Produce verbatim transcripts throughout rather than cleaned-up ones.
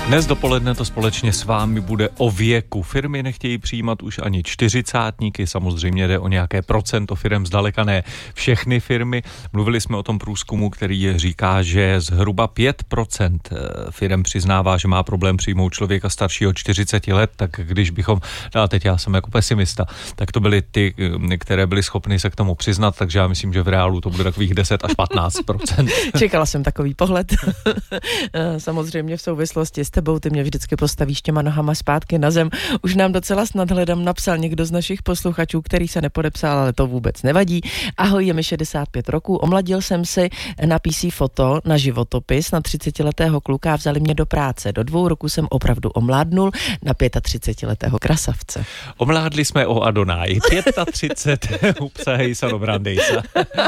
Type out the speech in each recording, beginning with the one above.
Dnes dopoledne to společně s vámi bude o věku. Firmy nechtějí přijímat už ani čtyřicátníky, samozřejmě jde o nějaké procento firem, zdaleka ne všechny firmy. Mluvili jsme o tom průzkumu, který říká, že zhruba pět procent firem přiznává, že má problém přijmout člověka staršího čtyřicet let, tak když bychom, a teď já jsem jako pesimista, tak to byly ty, které byly schopny se k tomu přiznat, takže já myslím, že v reálu to bude takových deset až patnáct procent. Čekala jsem takový pohled. Samozřejmě v souvislosti s tebou, ty mě vždycky postavíš těma nohama zpátky na zem. Už nám docela s nadhledem napsal někdo z našich posluchačů, který se nepodepsal, ale to vůbec nevadí. Ahoj, je mi šedesát pět roků, omladil jsem si na P C foto na životopis na třicetiletého kluka a vzali mě do práce. Do dvou roků jsem opravdu omládnul na třicetiletého krasavce. Omládli jsme o Adonai. třicet pět, upsa hejsa, dobrandejsa.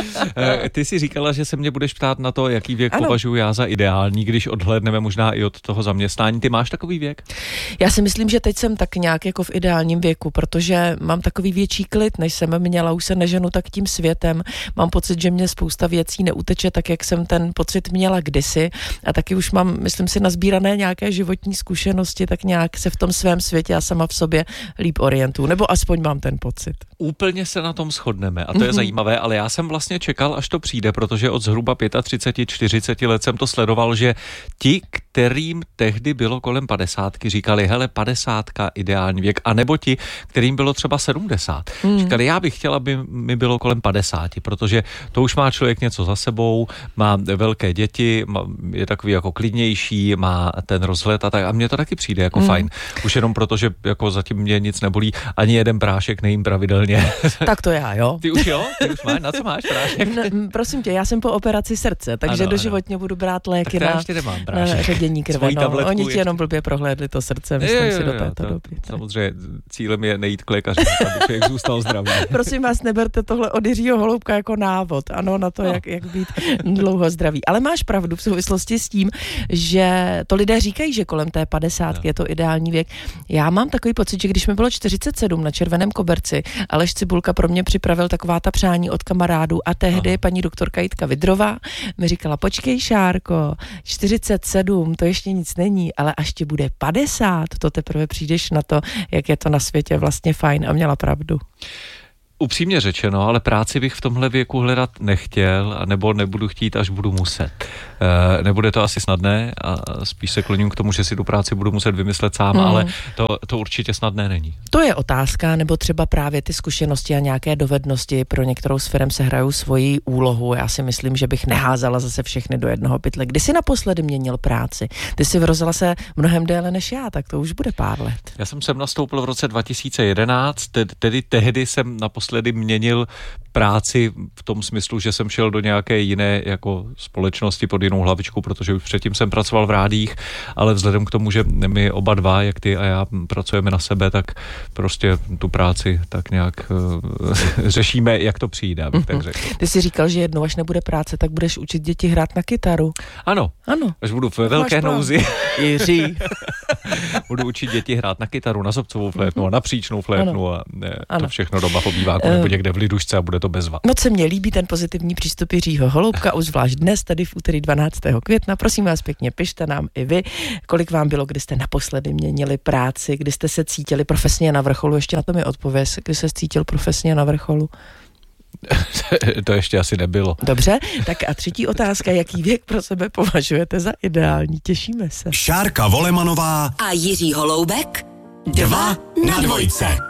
Ty si říkala, že se mě budeš ptát na to, jaký věk ano. považuji já za ideální, když odhlédneme možná i od toho zaměstnání. Ty máš takový věk? Já si myslím, že teď jsem tak nějak jako v ideálním věku, protože mám takový větší klid, než jsem měla, už se neženu tak tím světem. Mám pocit, že mě spousta věcí neuteče tak, jak jsem ten pocit měla kdysi a taky už mám, myslím si, nazbírané nějaké životní zkušenosti, tak nějak se v tom svém světě a sama v sobě líp orientuju, nebo aspoň mám ten pocit. Úplně se na tom shodneme a to je mm-hmm. zajímavé, ale já jsem vlastně čekal, až to přijde, protože od zhruba třicet pět čtyřicet let jsem to sledoval, že ti, kterým tehdy bylo kolem padesátky, říkali, hele, padesátka ideální věk, anebo ti, kterým bylo třeba sedmdesát. Mm. Říkali, já bych chtěla, aby mi bylo kolem padesáti, protože to už má člověk něco za sebou, má velké děti, má, je takový jako klidnější, má ten rozhled a tak. A mně to taky přijde jako mm. fajn. Už jenom proto, že jako zatím mě nic nebolí, ani jeden prášek nejím pravidelně. Tak to já, jo. Ty už jo? Ty už máš? Na co máš prášek? No, prosím tě, já jsem po operaci srdce, takže ano, doživotně ano. budu brát léky na, na ředění krve. No, oni ti jenom blbě prohlédli to srdce, myslím jo, jo, si do této to, doby. Samozřejmě cílem je nejít k lékaři, aby člověk zůstal zdravý. Prosím vás, neberte tohle od Jiřího Holoubka jako návod, ano, na to, no. jak, jak být dlouho zdravý. Ale máš pravdu v souvislosti s tím, že to lidé říkají, že kolem té padesátky no. je to ideální věk. Já mám takový pocit, že když mi bylo čtyřicet sedm na Červeném koberci, Aleš Cibulka pro mě připravil taková ta přání od kamarádů a tehdy Aha. paní doktorka Jitka Vidrová mi říkala, počkej Šárko, čtyřicet sedm, to ještě nic není, ale až ti bude padesát, to teprve přijdeš na to, jak je to na světě vlastně fajn, a měla pravdu. Upřímně řečeno, ale práci bych v tomhle věku hledat nechtěl, nebo nebudu chtít, až budu muset. E, nebude to asi snadné a spíš se kloním k tomu, že si tu práci budu muset vymyslet sám, hmm. ale to, to určitě snadné není. To je otázka, nebo třeba právě ty zkušenosti a nějaké dovednosti pro některou z firem se hrajou svoji úlohu. Já si myslím, že bych neházela zase všechny do jednoho pytle. Kdy jsi naposledy měnil práci? Ty jsi v rozhlase mnohem déle než já, tak to už bude pár let. Já jsem sem nastoupil v roce dva tisíce jedenáct, tedy tehdy jsem naposledy měnil práci v tom smyslu, že jsem šel do nějaké jiné jako společnosti pod jinou hlavičku, protože už předtím jsem pracoval v rádiích, ale vzhledem k tomu, že my oba dva, jak ty a já, pracujeme na sebe, tak prostě tu práci tak nějak uh, řešíme, jak to přijde, abych tak řekl. Ty jsi říkal, že jednou, až nebude práce, tak budeš učit děti hrát na kytaru. Ano, ano. Až budu ve velké nouzi. Jiří. Budu učit děti hrát na kytaru, na zobcovou flétnu a na příčnou flétnu a ne, to všechno doma po býváku, nebo někde v lidušce a bude to bezva. Moc se mně líbí ten pozitivní přístup Jiřího Holoubka, zvlášť dnes, tady v úterý dvanáctého května. Prosím vás pěkně, pište nám i vy, kolik vám bylo, kdy jste naposledy měnili práci, kdy jste se cítili profesně na vrcholu. Ještě na to mi odpověz, kdy se cítil profesně na vrcholu. To ještě asi nebylo. Dobře, tak a třetí otázka, jaký věk pro sebe považujete za ideální? Těšíme se. Šárka Volemanová a Jiří Holoubek dva na dvojce.